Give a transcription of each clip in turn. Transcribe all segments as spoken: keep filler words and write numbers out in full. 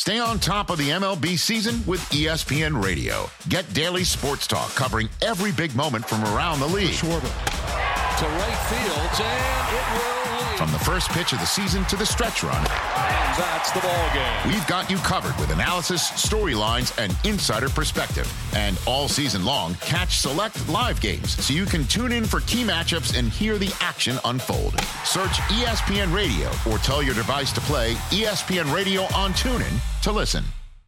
Stay on top of the M L B season with E S P N Radio. Get daily sports talk covering every big moment from around the league. Schwarber to right field, and it will lead. From the first pitch of the season to the stretch run. And that's the ball game. We've got you covered with analysis, storylines, and insider perspective. And all season long, catch select live games so you can tune in for key matchups and hear the action unfold. Search E S P N Radio or tell your device to play E S P N Radio on TuneIn to listen.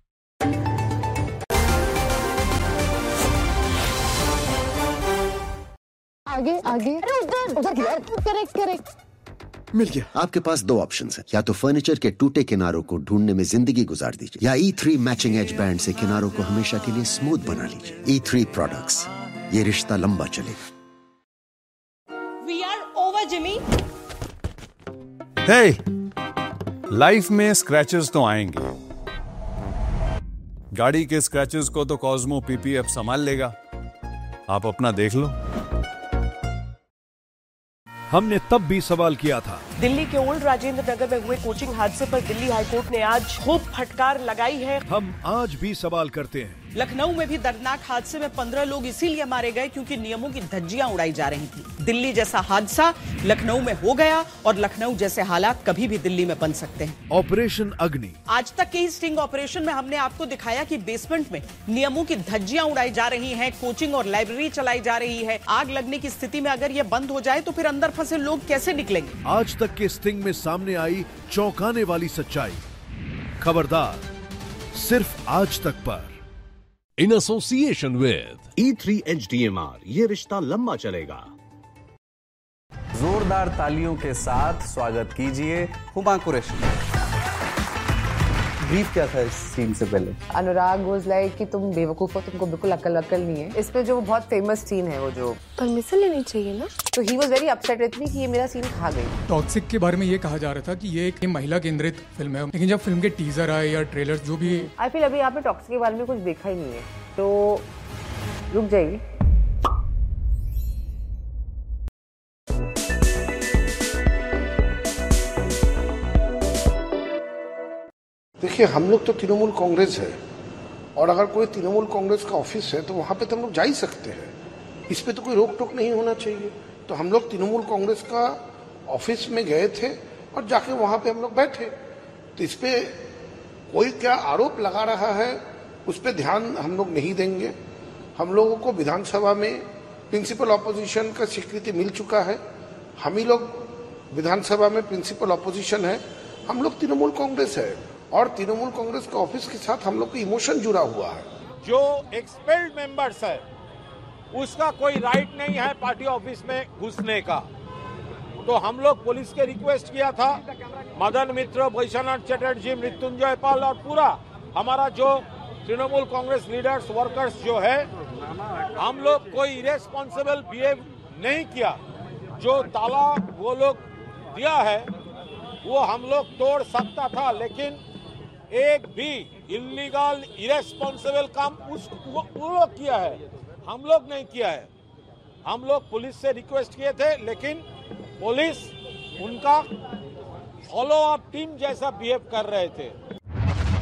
आगे आगे उधर उधर किधर correct correct मिल गया। आपके पास दो options हैं, या तो फर्नीचर के टूटे किनारों को ढूंढने में जिंदगी गुजार दीजिए, या ई थ्री मैचिंग एज बैंड से किनारों को हमेशा के लिए स्मूथ बना लीजिए। ई थ्री प्रोडक्ट्स, ये रिश्ता लंबा चलेगा। We are over, Jimmy. Hey, life में स्क्रैचेस तो आएंगे। गाड़ी के स्क्रैचेस को तो कॉस्मो पीपीएफ संभाल लेगा, आप अपना देख लो। हमने तब भी सवाल किया था। दिल्ली के ओल्ड राजेंद्र नगर में हुए कोचिंग हादसे पर दिल्ली हाईकोर्ट ने आज खूब फटकार लगाई है। हम आज भी सवाल करते हैं। लखनऊ में भी दर्दनाक हादसे में पंद्रह लोग इसीलिए मारे गए क्योंकि नियमों की धज्जियां उड़ाई जा रही थी। दिल्ली जैसा हादसा लखनऊ में हो गया और लखनऊ जैसे हालात कभी भी दिल्ली में बन सकते हैं। ऑपरेशन अग्नि। आज तक के स्टिंग ऑपरेशन में हमने आपको दिखाया कि बेसमेंट में नियमों की धज्जियां उड़ाई जा रही हैं, कोचिंग और लाइब्रेरी चलाई जा रही है। आग लगने की स्थिति में अगर ये बंद हो जाए तो फिर अंदर फंसे लोग कैसे निकलेंगे? आज तक के स्टिंग में सामने आई चौंकाने वाली सच्चाई। खबरदार, सिर्फ आज तक पर। In association with E three H D M R, ये रिश्ता लंबा चलेगा। जोरदार तालियों के साथ स्वागत कीजिए हुमा कुरैशी। ब्रीफ क्या था इस सीन से पहले? अनुराग वाज लाइक कि तुम बेवकूफ हो, तुमको बिल्कुल अकल अकल नहीं है। इस पे जो बहुत फेमस सीन है वो जो परमिशन लेनी चाहिए ना, तो he was very upset with me कि ये मेरा सीन खा गई। टॉक्सिक के बारे में ये कहा जा रहा था कि ये एक महिला केंद्रित फिल्म है, लेकिन जब फिल्म के टीजर आए या ट्रेलर जो भी, आई फील अभी आपने टॉक्सिक के बारे में कुछ देखा ही नहीं है, तो रुक जाइए। देखिए, हम लोग तो तृणमूल कांग्रेस है और अगर कोई तृणमूल कांग्रेस का ऑफिस है तो वहां पे तो हम लोग जा ही सकते हैं, इस पे तो कोई रोक टोक नहीं होना चाहिए। तो हम लोग तृणमूल कांग्रेस का ऑफिस में गए थे और जाके वहां पे हम लोग बैठे, तो इस पे कोई क्या आरोप लगा रहा है उस पे ध्यान हम लोग नहीं देंगे। हम लोगों को विधानसभा में प्रिंसिपल ऑपोजिशन का स्वीकृति मिल चुका है, हम ही लोग विधानसभा में प्रिंसिपल ऑपोजिशन है। हम लोग तृणमूल कांग्रेस है और तृणमूल कांग्रेस के ऑफिस के साथ हम लोग का इमोशन जुड़ा हुआ है। जो एक्सपेल्ड मेंबर्स है उसका कोई राइट नहीं है पार्टी ऑफिस में घुसने का, तो हम लोग पुलिस के रिक्वेस्ट किया था, मदन मित्र, वैश्वनाथ चटर्जी, मृत्युंजय पाल और पूरा हमारा जो तृणमूल कांग्रेस लीडर्स वर्कर्स जो है, हम लोग कोई इरेस्पॉन्सिबल बिहेव नहीं किया। जो ताला वो लोग दिया है वो हम लोग तोड़ सकता था, लेकिन एक भी इलीगल इरेस्पॉन्सिबल काम उस वो, वो लोग किया है, हम लोग नहीं किया है। हम लोग पुलिस से रिक्वेस्ट किए थे, लेकिन पुलिस उनका फॉलो अप टीम जैसा बिहेव कर रहे थे।